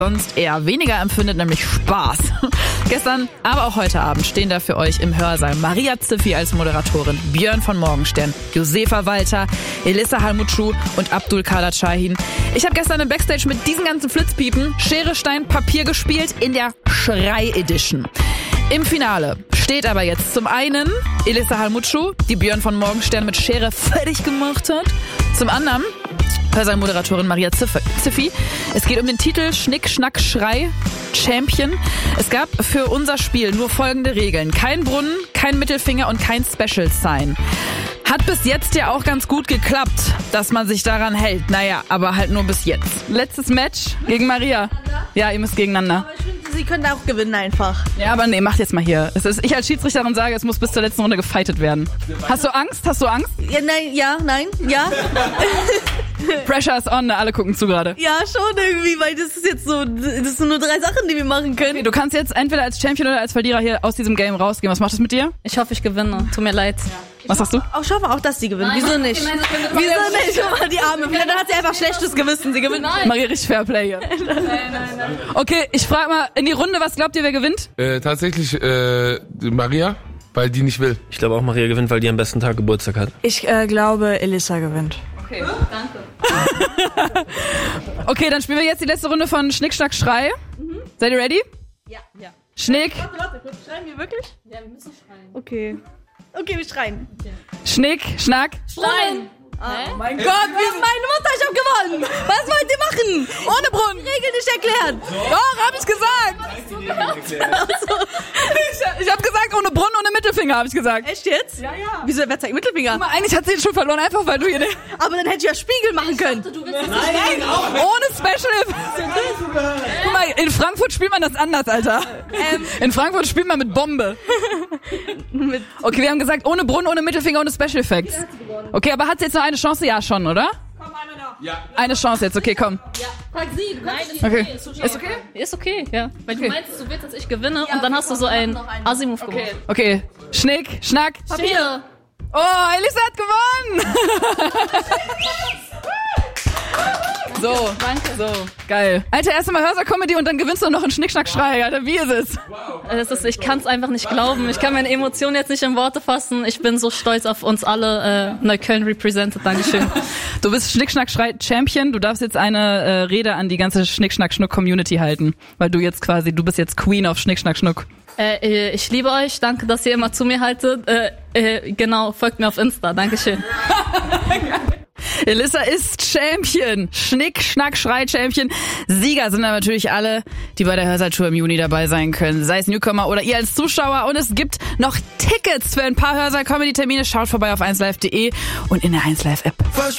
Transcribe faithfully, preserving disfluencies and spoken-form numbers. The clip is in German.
sonst eher weniger empfindet, nämlich Spaß. Gestern, aber auch heute Abend stehen da für euch im Hörsaal Maria Ziffi als Moderatorin, Björn von Morgenstern, Josefa Walter, Elissa Halmutschu und Abdul Kader Shahin. Ich habe gestern im Backstage mit diesen ganzen Flitzpiepen Schere, Stein, Papier gespielt in der Schrei-Edition. Im Finale steht aber jetzt zum einen Elissa Halmutschu, die Björn von Morgenstern mit Schere fertig gemacht hat. Zum anderen Hörsaal-Moderatorin Maria Ziffi. Es geht um den Titel Schnick, Schnack, Schrei Champion. Es gab für unser Spiel nur folgende Regeln. Kein Brunnen, kein Mittelfinger und kein Special Sign. Hat bis jetzt ja auch ganz gut geklappt, dass man sich daran hält. Naja, aber halt nur bis jetzt. Letztes Match gegen Maria. Ja, ihr müsst gegeneinander. Aber ich finde, sie können auch gewinnen einfach. Ja, aber nee, macht jetzt mal hier. Es ist, ich als Schiedsrichterin sage, es muss bis zur letzten Runde gefightet werden. Hast du Angst? Hast du Angst? Ja, nein, ja, nein, ja. Pressure is on, alle gucken zu gerade. Ja, schon irgendwie, weil das ist jetzt so, das sind nur drei Sachen, die wir machen können. Okay, du kannst jetzt entweder als Champion oder als Verlierer hier aus diesem Game rausgehen. Was macht das mit dir? Ich hoffe, ich gewinne. Tut mir leid. Ja. Was sagst du? Auch, ich hoffe auch, dass sie gewinnen. Wieso nicht? Meine, Wieso nicht? Guck mal, die Arme. Dann hat sie einfach schlechtes Gewissen. Sie gewinnt. Nein. Maria, richtig Fairplay hier. Nein, nein, nein. Okay, ich frage mal in die Runde, was glaubt ihr, wer gewinnt? Äh, tatsächlich äh, Maria, weil die nicht will. Ich glaube auch Maria gewinnt, weil die am besten Tag Geburtstag hat. Ich äh, glaube, Elissa gewinnt. Okay, danke. Okay, dann spielen wir jetzt die letzte Runde von Schnick, Schnack, Schrei. Mhm. Seid ihr ready? Ja. ja. Schnick. Warte, warte, kurz. Schreien wir wirklich? Ja, wir müssen schreien. Okay. Okay, wir schreien. Okay. Schnick, Schnack. Schreien. Oh mein Gott, wie meine Mutter, ich hab gewonnen. Was wollt ihr machen? Ohne Brunnen. Die Regeln nicht erklärt. Doch, hab ich gesagt. Also. Ich, ich hab gesagt, ohne Brunnen, ohne Mittelfinger, hab ich gesagt. Echt jetzt? Ja, ja. Wieso, wer zeigt Mittelfinger? Guck mal, eigentlich hat sie jetzt schon verloren, einfach weil du hier... Aber dann hätte ich ja Spiegel machen können. Du willst Nein, nein, ohne Special. Guck mal, in Frankfurt spielt man das anders, Alter. Ähm. In Frankfurt spielt man mit Bombe. Okay, wir haben gesagt, ohne Brunnen, ohne Mittelfinger, ohne Special Effects. Okay, aber hat sie jetzt noch eine Chance? Ja, schon, oder? Komm, eine noch. Ja. Eine Chance jetzt, okay, komm. Ja, frag sie. Du kannst nicht. Okay. Ist Ist okay? Ist okay, ja. Weil Okay. du meinst, du willst, dass ich gewinne und dann hast du so einen Assi-Move gemacht. Okay, Schnick, Schnack. Papier. Oh, Elissa hat gewonnen! So, danke. So, geil. Alter, erst einmal Hörsaal-Comedy und dann gewinnst du noch einen Schnick-Schnack-Schrei, Alter. Wie ist es? Es ist, ich kann es einfach nicht glauben. Ich kann meine Emotionen jetzt nicht in Worte fassen. Ich bin so stolz auf uns alle. Äh, Neukölln represented. Dankeschön. Du bist Schnick-Schnack-Schrei-Champion. Du darfst jetzt eine äh, Rede an die ganze Schnick-Schnack-Schnuck-Community halten. Weil du jetzt quasi, du bist jetzt Queen auf Schnick-Schnack-Schnuck. Äh, ich liebe euch. Danke, dass ihr immer zu mir haltet. Äh, äh, genau, folgt mir auf Insta. Dankeschön. Elissa ist Champion. Schnick, Schnack, Schrei Champion. Sieger sind aber natürlich alle, die bei der Hörsaal-Tour im Juni dabei sein können. Sei es Newcomer oder ihr als Zuschauer. Und es gibt noch Tickets für ein paar Hörsaal-Comedy-Termine. Schaut vorbei auf eins live punkt de und in der eins live App.